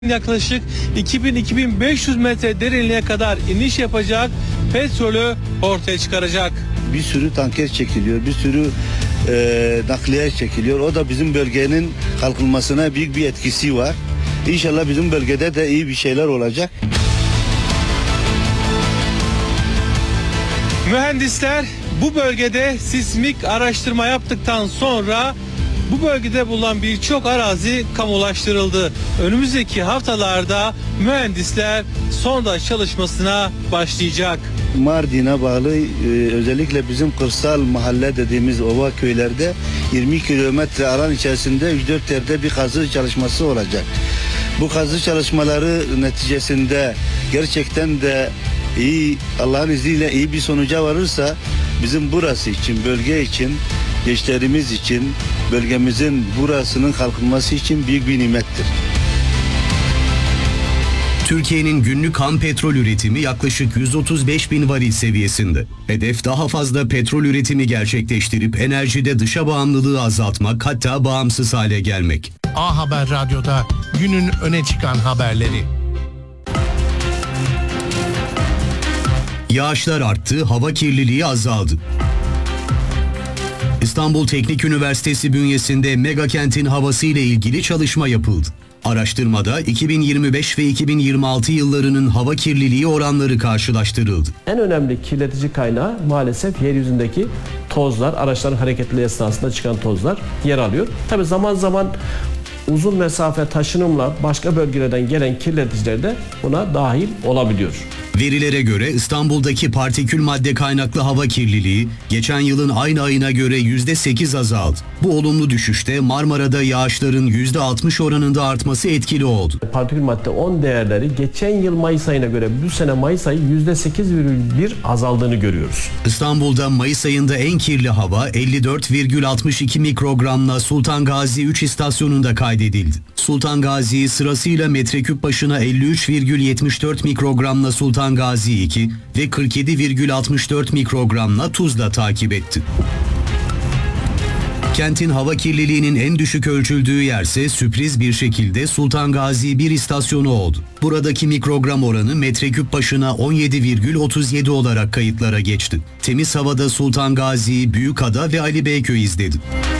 yaklaşık 2000-2500 metre derinliğe kadar iniş yapacak, petrolü ortaya çıkaracak. Bir sürü tanker çekiliyor, bir sürü nakliye çekiliyor. O da bizim bölgenin kalkınmasına büyük bir etkisi var. İnşallah bizim bölgede de iyi bir şeyler olacak. Mühendisler bu bölgede sismik araştırma yaptıktan sonra bu bölgede bulunan birçok arazi kamulaştırıldı. Önümüzdeki haftalarda mühendisler sondaj çalışmasına başlayacak. Mardin'e bağlı özellikle bizim kırsal mahalle dediğimiz ova köylerde 20 kilometre alan içerisinde 3-4 yerde bir kazı çalışması olacak. Bu kazı çalışmaları neticesinde gerçekten de iyi, Allah'ın izniyle iyi bir sonuca varırsa bizim burası için, bölge için, gençlerimiz için, bölgemizin burasının kalkınması için büyük bir nimettir. Türkiye'nin günlük ham petrol üretimi yaklaşık 135 bin varil seviyesinde. Hedef daha fazla petrol üretimi gerçekleştirip enerjide dışa bağımlılığı azaltmak, hatta bağımsız hale gelmek. A Haber Radyo'da günün öne çıkan haberleri. Yağışlar arttı, hava kirliliği azaldı. İstanbul Teknik Üniversitesi bünyesinde megakentin havası ile ilgili çalışma yapıldı. Araştırmada 2025 ve 2026 yıllarının hava kirliliği oranları karşılaştırıldı. En önemli kirletici kaynağı maalesef yeryüzündeki tozlar, araçların hareketli esnasında çıkan tozlar yer alıyor. Tabii zaman zaman uzun mesafe taşınımla başka bölgelerden gelen kirleticiler de buna dahil olabiliyor. Verilere göre İstanbul'daki partikül madde kaynaklı hava kirliliği geçen yılın aynı ayına göre %8 azaldı. Bu olumlu düşüşte Marmara'da yağışların %60 oranında artması etkili oldu. Partikül madde 10 değerleri geçen yıl Mayıs ayına göre bu sene Mayıs ayı %8,1 azaldığını görüyoruz. İstanbul'da Mayıs ayında en kirli hava 54,62 mikrogramla Sultan Gazi 3 istasyonunda kaydedildi. Sultan Gazi sırasıyla metreküp başına 53,74 mikrogramla Sultan Gazi 2 ve 47,64 mikrogramla Tuzla takip etti. Kentin hava kirliliğinin en düşük ölçüldüğü yerse sürpriz bir şekilde Sultan Gazi 1 istasyonu oldu. Buradaki mikrogram oranı metreküp başına 17,37 olarak kayıtlara geçti. Temiz havada Sultan Gazi, Büyükada ve Ali Beyköy izledi.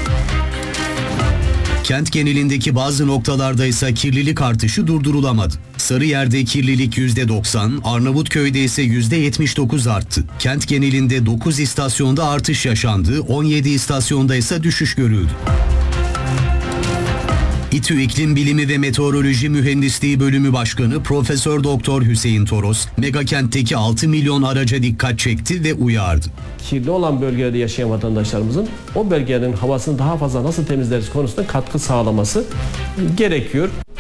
Kent genelindeki bazı noktalarda ise kirlilik artışı durdurulamadı. Sarıyer'de kirlilik %90, Arnavutköy'de ise %79 arttı. Kent genelinde 9 istasyonda artış yaşandı, 17 istasyonda ise düşüş görüldü. İTÜ İklim Bilimi ve Meteoroloji Mühendisliği Bölümü Başkanı Profesör Doktor Hüseyin Toros, megakentteki 6 milyon araca dikkat çekti ve uyardı. Kirli olan bölgelerde yaşayan vatandaşlarımızın o bölgenin havasını daha fazla nasıl temizleriz konusunda katkı sağlaması gerekiyor.